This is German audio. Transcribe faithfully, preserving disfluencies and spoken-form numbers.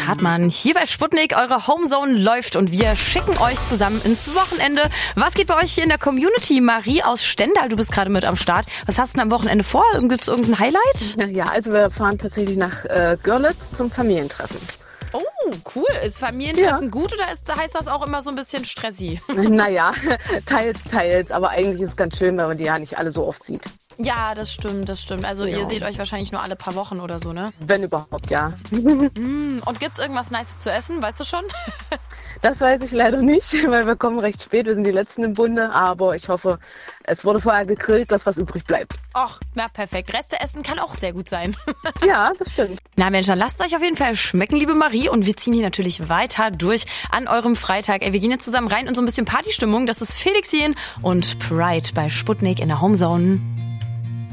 und Hartmann. Hier bei Sputnik, eure Homezone läuft und wir schicken euch zusammen ins Wochenende. Was geht bei euch hier in der Community? Marie aus Stendal, du bist gerade mit am Start. Was hast du denn am Wochenende vor? Gibt es irgendein Highlight? Ja, also wir fahren tatsächlich nach äh, Görlitz zum Familientreffen. Oh, cool. Ist Familientreffen ja. gut oder ist, heißt das auch immer so ein bisschen stressig? Naja, teils, teils. Aber eigentlich ist es ganz schön, weil man die ja nicht alle so oft sieht. Ja, das stimmt, das stimmt. Also ja. ihr seht euch wahrscheinlich nur alle paar Wochen oder so, ne? Wenn überhaupt, ja. Mm, und gibt's irgendwas Nices zu essen, weißt du schon? Das weiß ich leider nicht, weil wir kommen recht spät. Wir sind die Letzten im Bunde, aber ich hoffe, es wurde vorher gegrillt, dass was übrig bleibt. Ach, na perfekt. Reste essen kann auch sehr gut sein. Ja, das stimmt. Na Mensch, dann lasst euch auf jeden Fall schmecken, liebe Marie. Und wir ziehen hier natürlich weiter durch an eurem Freitag. Ey, wir gehen jetzt zusammen rein in so ein bisschen Partystimmung. Das ist Felix hier und Pride bei Sputnik in der Homezone.